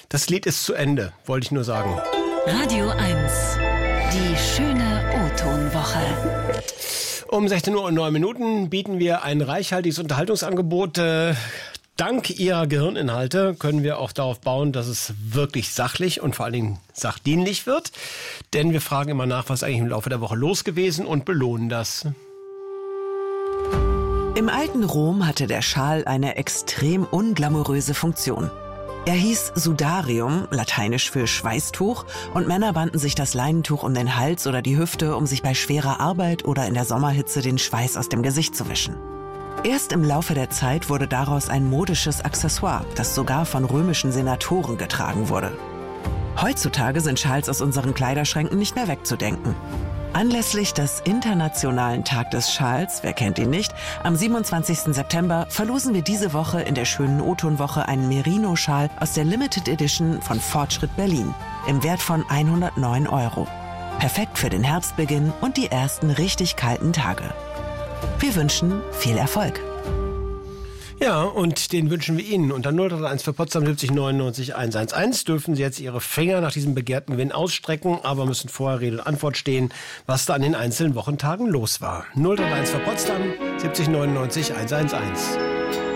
Das Lied ist zu Ende, wollte ich nur sagen. Radio 1, die schöne O-Ton-Woche. Um 16:09 Uhr bieten wir ein reichhaltiges Unterhaltungsangebot. Dank Ihrer Gehirninhalte können wir auch darauf bauen, dass es wirklich sachlich und vor allen Dingen sachdienlich wird. Denn wir fragen immer nach, was eigentlich im Laufe der Woche los gewesen und belohnen das. Im alten Rom hatte der Schal eine extrem unglamouröse Funktion. Er hieß Sudarium, lateinisch für Schweißtuch, und Männer banden sich das Leinentuch um den Hals oder die Hüfte, um sich bei schwerer Arbeit oder in der Sommerhitze den Schweiß aus dem Gesicht zu wischen. Erst im Laufe der Zeit wurde daraus ein modisches Accessoire, das sogar von römischen Senatoren getragen wurde. Heutzutage sind Schals aus unseren Kleiderschränken nicht mehr wegzudenken. Anlässlich des Internationalen Tag des Schals, wer kennt ihn nicht, am 27. September verlosen wir diese Woche in der schönen O-Ton-Woche einen Merino-Schal aus der Limited Edition von Fortschritt Berlin im Wert von 109 €. Perfekt für den Herbstbeginn und die ersten richtig kalten Tage. Wir wünschen viel Erfolg. Ja, und den wünschen wir Ihnen. Unter 031 für Potsdam 70 99 111 dürfen Sie jetzt Ihre Finger nach diesem begehrten Gewinn ausstrecken, aber müssen vorher Rede und Antwort stehen, was da an den einzelnen Wochentagen los war. 031 für Potsdam 70 99 111.